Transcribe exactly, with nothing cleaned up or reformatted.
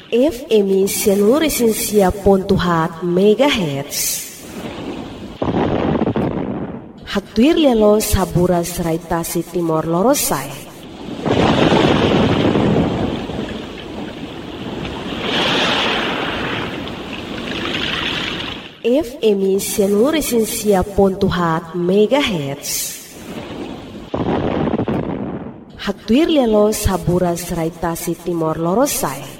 F M seluruh resensia pontuhat megahertz. Hatuir lelo sabura seraitasi timor lorosai. F M seluruh resensia pontuhat megahertz. Hatuir lelo sabura seraitasi timor lorosai.